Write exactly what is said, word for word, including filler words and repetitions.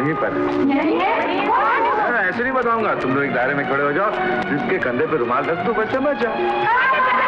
यहीं पर यहीं है? ऐसे नहीं बताऊंगा, तुम लोग एक दायरे में खड़े हो जाओ, जिसके कंधे पे रुमाल रख दो बच्चा बच जाओ।